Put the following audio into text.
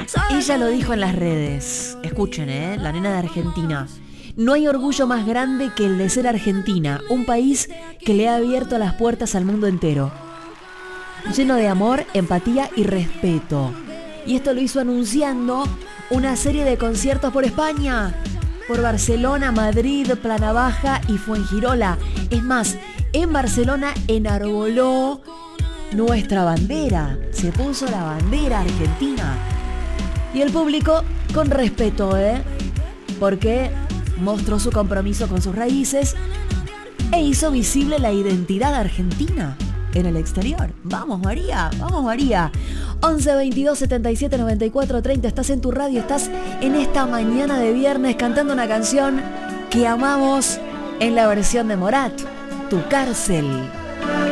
Ella lo dijo en las redes. Escuchen, la nena de Argentina. No hay orgullo más grande que el de ser Argentina, un país que le ha abierto las puertas al mundo entero. Lleno de amor, empatía y respeto. Y esto lo hizo anunciando una serie de conciertos por España, por Barcelona, Madrid, Plana Baja y Fuengirola. Es más, en Barcelona enarboló nuestra bandera, se puso la bandera argentina. Y el público con respeto, porque mostró su compromiso con sus raíces e hizo visible la identidad argentina en el exterior. Vamos María, vamos María. 11 22 77 94 30. Estás en tu radio, estás en esta mañana de viernes cantando una canción que amamos en la versión de Morat, Tu Cárcel.